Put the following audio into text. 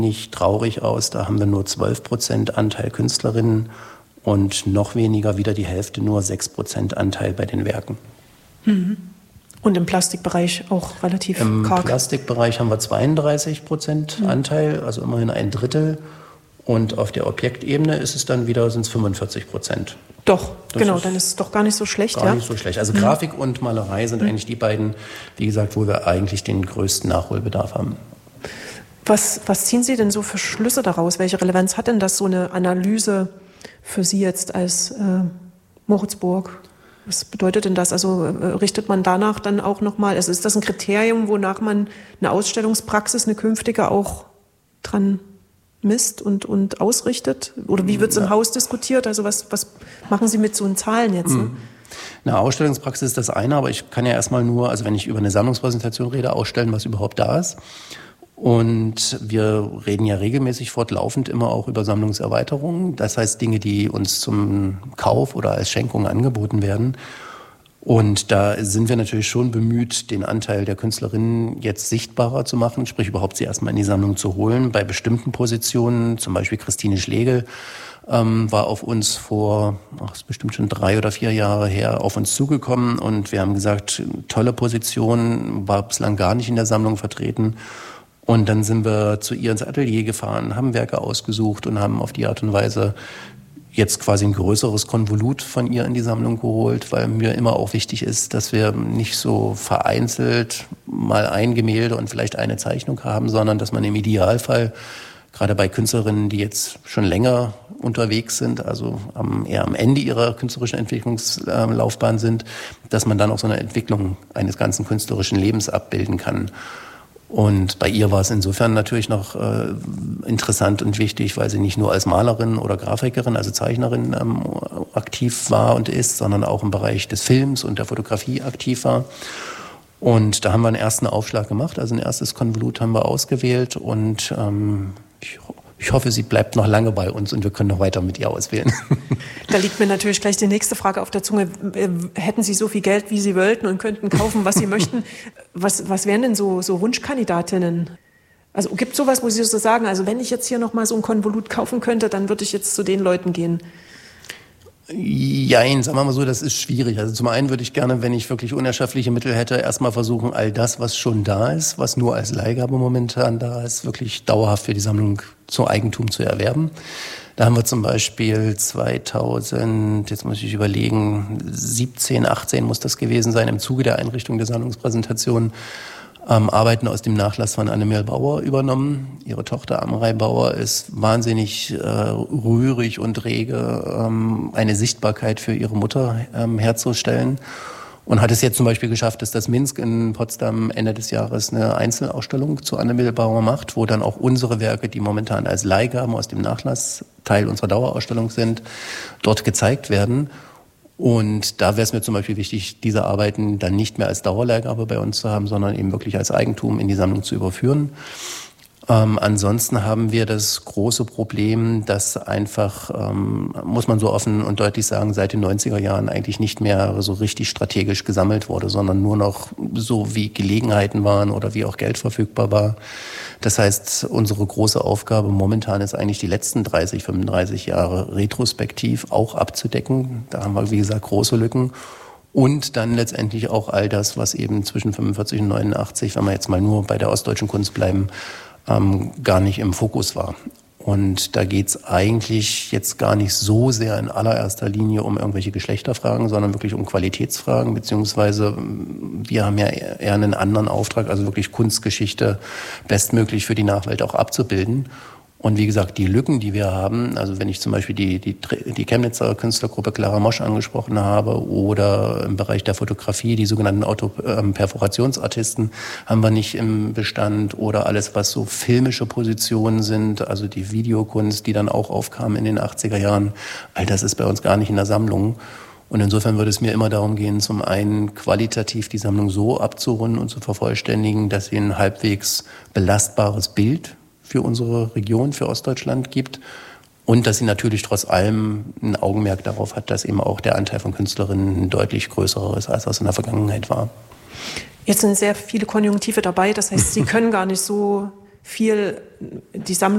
nicht traurig aus. Da haben wir nur 12% Anteil Künstlerinnen und noch weniger, wieder die Hälfte, nur 6% Anteil bei den Werken. Und im Plastikbereich auch relativ karg? Im Plastikbereich haben wir 32% Anteil, also immerhin ein Drittel. Und auf der Objektebene ist es dann wieder, sind es 45%. Doch, genau, dann ist es doch gar nicht so schlecht. Gar nicht so schlecht. Also Grafik und Malerei sind eigentlich die beiden, wie gesagt, wo wir eigentlich den größten Nachholbedarf haben. Was ziehen Sie denn so für Schlüsse daraus? Welche Relevanz hat denn das, so eine Analyse für Sie jetzt als Moritzburg? Was bedeutet denn das? Also richtet man danach dann auch nochmal, also ist das ein Kriterium, wonach man eine Ausstellungspraxis, eine künftige auch dran misst und ausrichtet? Oder wie wird es im Haus diskutiert? Also was machen Sie mit so Zahlen jetzt? Ne? Eine Ausstellungspraxis ist das eine, aber ich kann ja erstmal nur, also wenn ich über eine Sammlungspräsentation rede, ausstellen, was überhaupt da ist. Und wir reden ja regelmäßig fortlaufend immer auch über Sammlungserweiterungen. Das heißt Dinge, die uns zum Kauf oder als Schenkung angeboten werden. Und da sind wir natürlich schon bemüht, den Anteil der Künstlerinnen jetzt sichtbarer zu machen, sprich überhaupt sie erstmal in die Sammlung zu holen. Bei bestimmten Positionen, zum Beispiel Christine Schlegel, war auf uns ist bestimmt schon 3 oder 4 Jahre her, auf uns zugekommen. Und wir haben gesagt, tolle Position, war bislang gar nicht in der Sammlung vertreten. Und dann sind wir zu ihr ins Atelier gefahren, haben Werke ausgesucht und haben auf die Art und Weise jetzt quasi ein größeres Konvolut von ihr in die Sammlung geholt, weil mir immer auch wichtig ist, dass wir nicht so vereinzelt mal ein Gemälde und vielleicht eine Zeichnung haben, sondern dass man im Idealfall, gerade bei Künstlerinnen, die jetzt schon länger unterwegs sind, also eher am Ende ihrer künstlerischen Entwicklungslaufbahn sind, dass man dann auch so eine Entwicklung eines ganzen künstlerischen Lebens abbilden kann. Und bei ihr war es insofern natürlich noch interessant und wichtig, weil sie nicht nur als Malerin oder Grafikerin, also Zeichnerin aktiv war und ist, sondern auch im Bereich des Films und der Fotografie aktiv war. Und da haben wir einen ersten Aufschlag gemacht, also ein erstes Konvolut haben wir ausgewählt und ich hoffe, sie bleibt noch lange bei uns und wir können noch weiter mit ihr auswählen. Da liegt mir natürlich gleich die nächste Frage auf der Zunge. Hätten Sie so viel Geld, wie Sie wollten und könnten kaufen, was Sie möchten, was wären denn so Wunschkandidatinnen? Also gibt es sowas, wo Sie so sagen, also wenn ich jetzt hier noch mal so ein Konvolut kaufen könnte, dann würde ich jetzt zu den Leuten gehen? Jein, sagen wir mal so, das ist schwierig. Also zum einen würde ich gerne, wenn ich wirklich unerschöpfliche Mittel hätte, erstmal versuchen, all das, was schon da ist, was nur als Leihgabe momentan da ist, wirklich dauerhaft für die Sammlung zu Eigentum zu erwerben. Da haben wir zum Beispiel 2000, jetzt muss ich überlegen, 17, 18 muss das gewesen sein, im Zuge der Einrichtung der Sammlungspräsentation, Arbeiten aus dem Nachlass von Annemel Bauer übernommen. Ihre Tochter Amrei Bauer ist wahnsinnig rührig und rege, eine Sichtbarkeit für ihre Mutter herzustellen. Und hat es jetzt zum Beispiel geschafft, dass das Minsk in Potsdam Ende des Jahres eine Einzelausstellung zu Annemel Bauer macht, wo dann auch unsere Werke, die momentan als Leihgaben aus dem Nachlass Teil unserer Dauerausstellung sind, dort gezeigt werden. Und da wäre es mir zum Beispiel wichtig, diese Arbeiten dann nicht mehr als Dauerleihgabe bei uns zu haben, sondern eben wirklich als Eigentum in die Sammlung zu überführen. Ansonsten haben wir das große Problem, dass einfach, muss man so offen und deutlich sagen, seit den 90er Jahren eigentlich nicht mehr so richtig strategisch gesammelt wurde, sondern nur noch so wie Gelegenheiten waren oder wie auch Geld verfügbar war. Das heißt, unsere große Aufgabe momentan ist eigentlich die letzten 30, 35 Jahre retrospektiv auch abzudecken. Da haben wir, wie gesagt, große Lücken. Und dann letztendlich auch all das, was eben zwischen 45 und 89, wenn wir jetzt mal nur bei der ostdeutschen Kunst bleiben, gar nicht im Fokus war. Und da geht's eigentlich jetzt gar nicht so sehr in allererster Linie um irgendwelche Geschlechterfragen, sondern wirklich um Qualitätsfragen, beziehungsweise wir haben ja eher einen anderen Auftrag, also wirklich Kunstgeschichte bestmöglich für die Nachwelt auch abzubilden. Und wie gesagt, die Lücken, die wir haben, also wenn ich zum Beispiel die Chemnitzer Künstlergruppe Clara Mosch angesprochen habe oder im Bereich der Fotografie die sogenannten Perforationsartisten haben wir nicht im Bestand oder alles, was so filmische Positionen sind, also die Videokunst, die dann auch aufkam in den 80er Jahren, all das ist bei uns gar nicht in der Sammlung. Und insofern würde es mir immer darum gehen, zum einen qualitativ die Sammlung so abzurunden und zu vervollständigen, dass sie ein halbwegs belastbares Bild für unsere Region, für Ostdeutschland gibt und dass sie natürlich trotz allem ein Augenmerk darauf hat, dass eben auch der Anteil von Künstlerinnen deutlich größer ist, als das in der Vergangenheit war. Jetzt sind sehr viele Konjunktive dabei, das heißt, Sie können gar nicht so viel die Sammlung